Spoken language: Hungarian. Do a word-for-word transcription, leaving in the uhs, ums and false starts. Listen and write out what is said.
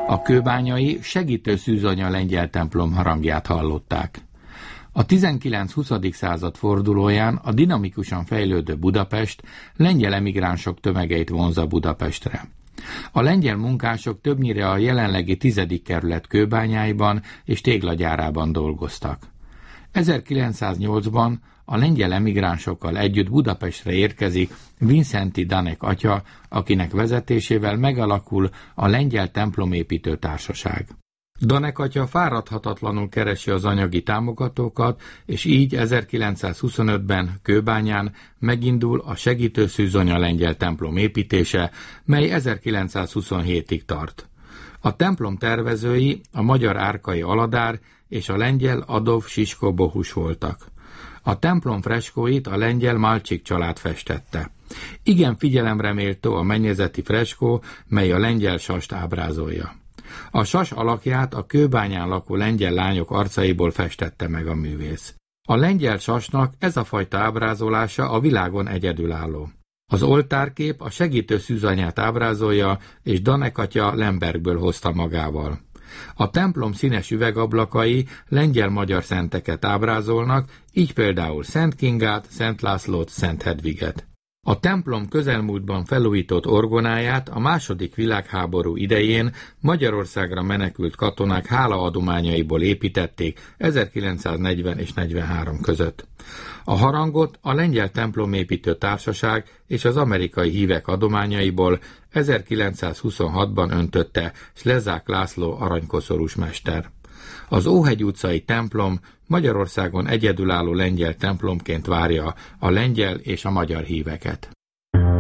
A kőbányai segítő szűzanya lengyel templom harangját hallották. A tizenkilenc-huszadik század fordulóján a dinamikusan fejlődő Budapest lengyel emigránsok tömegeit vonzza Budapestre. A lengyel munkások többnyire a jelenlegi tizedik kerület kőbányáiban és téglagyárában dolgoztak. ezerkilencszáznyolcban a lengyel emigránsokkal együtt Budapestre érkezik Vincenti Danek atya, akinek vezetésével megalakul a lengyel templomépítő társaság. Danek atya fáradhatatlanul keresi az anyagi támogatókat, és így ezerkilencszázhuszonötben Kőbányán megindul a segítő szűzonya lengyel templom építése, mely ezerkilencszázhuszonhétig tart. A templom tervezői a magyar Árkai Aladár és a lengyel Adolf Sisko Bohus voltak. A templom freskóit a lengyel Malcsik család festette. Igen figyelemre méltó a mennyezeti freskó, mely a lengyel sast ábrázolja. A sas alakját a Kőbányán lakó lengyel lányok arcaiból festette meg a művész. A lengyel sasnak ez a fajta ábrázolása a világon egyedülálló. Az oltárkép a segítő szűzanyát ábrázolja, és Danek atya Lembergből hozta magával. A templom színes üvegablakai lengyel-magyar szenteket ábrázolnak, így például Szent Kingát, Szent Lászlót, Szent Hedviget. A templom közelmúltban felújított orgonáját a második világháború idején Magyarországra menekült katonák hálaadományaiból építették ezerkilencszáznegyven és negyvenhárom között. A harangot a lengyel templomépítő társaság és az amerikai hívek adományaiból ezerkilencszázhuszonhatban öntötte Slezák László aranykoszorús mester. Az Óhegy utcai templom Magyarországon egyedülálló lengyel templomként várja a lengyel és a magyar híveket.